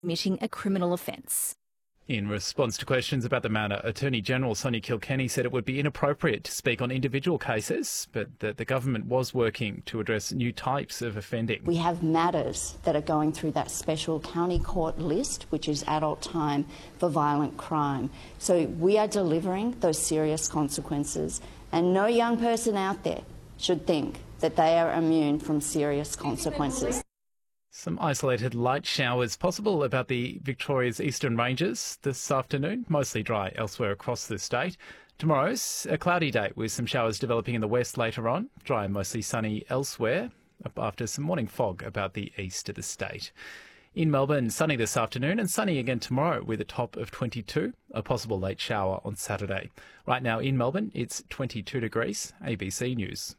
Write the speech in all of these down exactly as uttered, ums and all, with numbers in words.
committing a criminal offence. In response to questions about the matter, Attorney General Sonia Kilkenny said it would be inappropriate to speak on individual cases, but that the government was working to address new types of offending. We have matters that are going through that special county court list, which is adult time for violent crime. So we are delivering those serious consequences, and no young person out there should think that they are immune from serious consequences. Some isolated light showers possible about the Victoria's Eastern Ranges this afternoon, mostly dry elsewhere across the state. Tomorrow's a cloudy day with some showers developing in the west later on, dry and mostly sunny elsewhere after some morning fog about the east of the state. In Melbourne, sunny this afternoon and sunny again tomorrow with a top of twenty-two, a possible late shower on Saturday. Right now in Melbourne, it's twenty-two degrees. A B C News.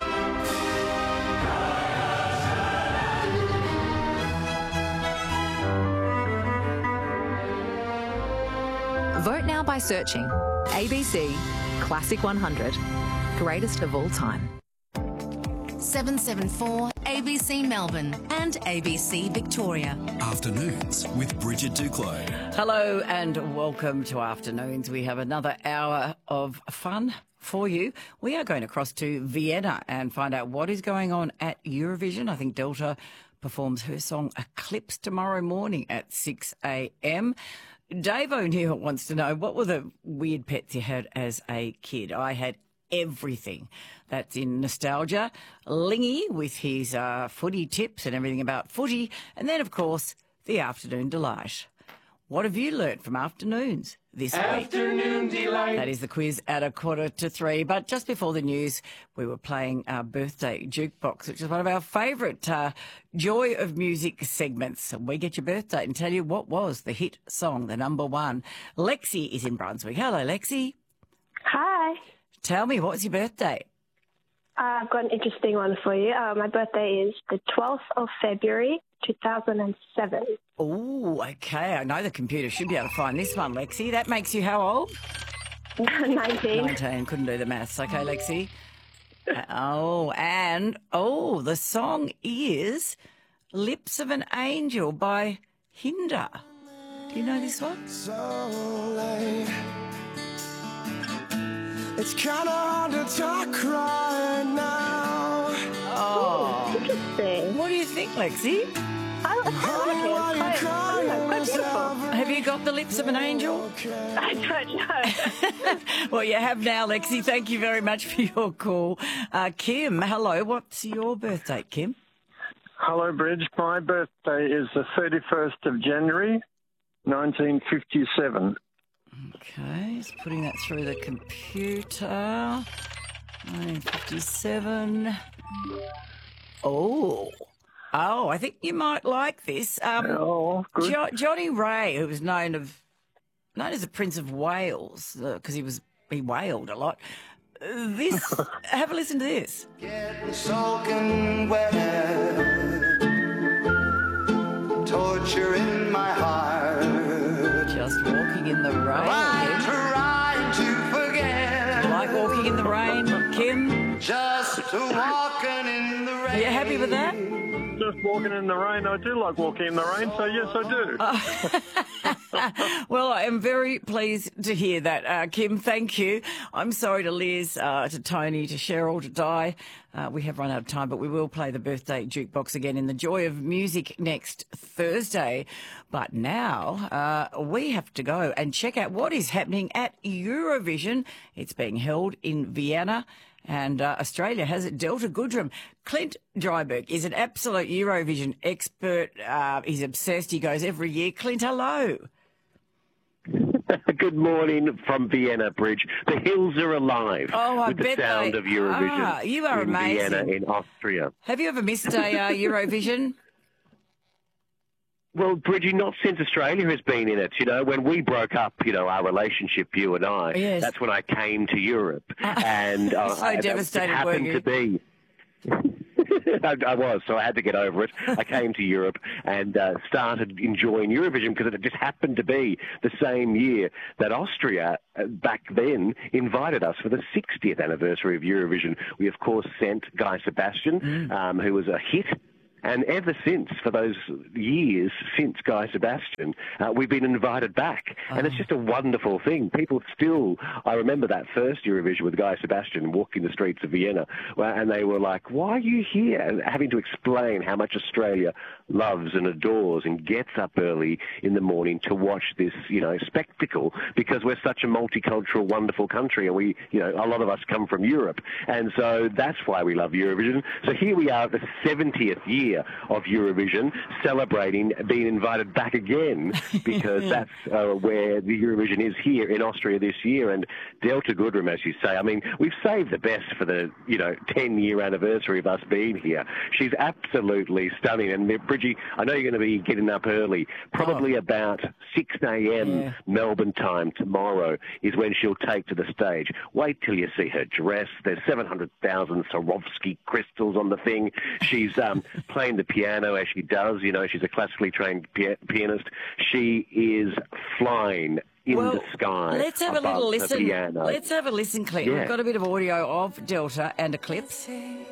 Vote now by searching A B C Classic one hundred, greatest of all time. seven seven four A B C Melbourne and A B C Victoria. Afternoons with Bridget Duclos. Hello and welcome to Afternoons. We have another hour of fun for you. We are going across to Vienna and find out what is going on at Eurovision. I think Delta performs her song Eclipse tomorrow morning at six a m. Dave O'Neill wants to know, what were the weird pets you had as a kid? I had everything. That's in nostalgia. Lingy with his uh, footy tips and everything about footy. And then, of course, the Afternoon Delight. What have you learnt from afternoons this week? Afternoon Delight. That is the quiz at a quarter to three. But just before the news, we were playing our birthday jukebox, which is one of our favourite uh, Joy of Music segments. We get your birthday and tell you what was the hit song, the number one. Lexi is in Brunswick. Hello, Lexi. Hi. Tell me, what was your birthday? Uh, I've got an interesting one for you. Uh, my birthday is the twelfth of February, two thousand seven. Oh, okay. I know the computer should be able to find this one, Lexi. That makes you how old? nineteen. nineteen. Couldn't do the maths. Okay, Lexi. Uh, oh, and, oh, the song is Lips of an Angel by Hinder. Do you know this one? So late. It's kind of hard to talk right now. Oh. Ooh, interesting. What do you think, Lexi? I, I like it. It's quite, I don't know, quite beautiful. Have you got the lips of an angel? I don't know. Well, you have now, Lexi. Thank you very much for your call. Uh, Kim, hello. What's your birthday, Kim? Hello, Bridge. My birthday is the thirty-first of January, nineteen fifty-seven. Okay, just putting that through the computer. nineteen fifty-seven. Oh. Oh, I think you might like this. Um, oh, good. Jo- Johnny Ray, who was known of known as the Prince of Wales, because uh, he was he wailed a lot. Uh, this, have a listen to this. Getting soaking wet, torture in my heart. Just walking in the rain. I'm trying to forget. You like walking in the rain, Kim? Just walking in the rain. Are you happy with that? Just walking in the rain. I do like walking in the rain, so yes, I do. Well, I am very pleased to hear that, uh, Kim. Thank you. I'm sorry to Liz, uh, to Tony, to Cheryl, to Di. Uh, we have run out of time, but we will play the birthday jukebox again in the Joy of Music next Thursday. But now uh, we have to go and check out what is happening at Eurovision. It's being held in Vienna. And uh, Australia has it. Delta Goodrem. Clint Dryburgh is an absolute Eurovision expert. Uh, he's obsessed. He goes every year. Clint, hello. Good morning from Vienna, Bridge. The hills are alive oh, I with bet the sound they of Eurovision. Are. You are in amazing. Vienna, in Austria. Have you ever missed a uh, Eurovision? Well, Bridgie, not since Australia has been in it. You know, when we broke up, you know, our relationship, you and I, yes. that's when I came to Europe. Uh, and uh, so I, devastated, it happened were you? to be. I, I was, so I had to get over it. I came to Europe and uh, started enjoying Eurovision because it just happened to be the same year that Austria, uh, back then, invited us for the sixtieth anniversary of Eurovision. We, of course, sent Guy Sebastian, mm. um, who was a hit And ever since, for those years since Guy Sebastian, uh, we've been invited back. Oh. And it's just a wonderful thing. People still, I remember that first Eurovision with Guy Sebastian walking the streets of Vienna, and they were like, why are you here? And having to explain how much Australia loves and adores and gets up early in the morning to watch this, you know, spectacle, because we're such a multicultural, wonderful country. And we, you know, a lot of us come from Europe. And so that's why we love Eurovision. So here we are at the seventieth year of Eurovision, celebrating being invited back again, because that's uh, where the Eurovision is here in Austria this year. And Delta Goodrem, as you say, I mean, we've saved the best for the, you know, ten-year anniversary of us being here. She's absolutely stunning. And Bridgie, I know you're going to be getting up early, probably oh. about six a.m. yeah. Melbourne time tomorrow is when she'll take to the stage. Wait till you see her dress. There's seven hundred thousand Swarovski crystals on the thing. She's um, playing the piano as she does. You know, she's a classically trained pia- pianist. She is flying in well, the sky. Let's have a little listen. Piano. Let's have a listen, Clint. Yeah. We've got a bit of audio of Delta and a clip.